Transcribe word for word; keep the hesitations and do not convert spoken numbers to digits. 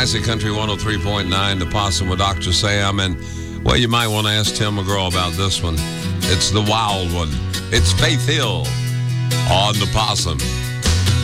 Classic Country one oh three point nine, The Possum with Doctor Sam. And, well, you might want to ask Tim McGraw about this one. It's the wild one. It's Faith Hill on The Possum.